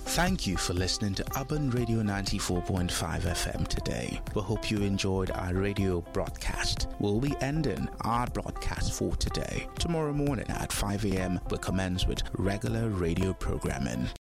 Thank you for listening to Urban Radio 94.5 FM today. We hope you enjoyed our radio broadcast. We'll be ending our broadcast for today. Tomorrow morning at 5 a.m. we'll commence with regular radio programming.